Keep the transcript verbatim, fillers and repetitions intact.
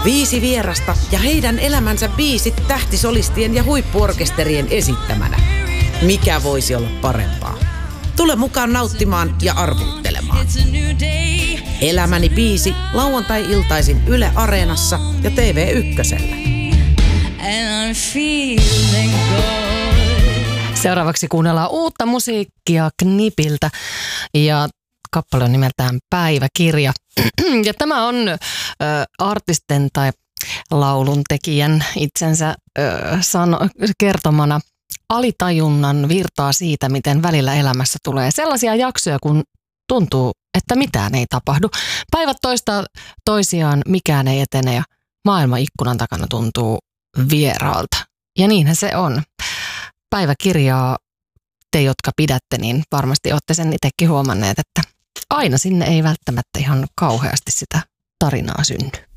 Viisi vierasta ja heidän elämänsä biisit tähtisolistien ja huippuorkesterien esittämänä. Mikä voisi olla parempaa? Tule mukaan nauttimaan ja arvuuttelemaan. Elämäni biisi lauantai-iltaisin Yle Areenassa ja T V Ykkösellä. Seuraavaksi kuunnellaan uutta musiikkia Knipiltä ja kappale on nimeltään Päiväkirja. Ja tämä on ö, artisten tai lauluntekijän itsensä ö, sano, kertomana alitajunnan virtaa siitä, miten välillä elämässä tulee sellaisia jaksoja, kun tuntuu, että mitään ei tapahdu. Päivät toistaa toisiaan, mikään ei etene ja maailma ikkunan takana tuntuu vieraalta. Ja niinhän se on. Päiväkirjaa te, jotka pidätte, niin varmasti olette sen itsekin huomanneet, että aina sinne ei välttämättä ihan kauheasti sitä tarinaa synny.